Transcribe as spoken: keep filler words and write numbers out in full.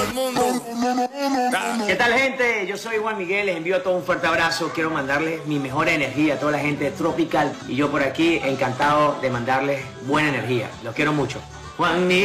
el mundo. ¿Qué tal, gente? Yo soy Juan Miguel, les envío todo un fuerte abrazo. Quiero mandarles mi mejor energía a toda la gente de Tropical. Y yo por aquí encantado de mandarles buena energía. Los quiero mucho. Juan Miguel.